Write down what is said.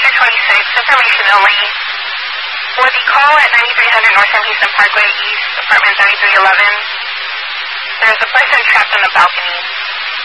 Operator 26, information only. For the call at 9300 North San Houston Parkway East, apartment 3311, there's a person trapped on the balcony.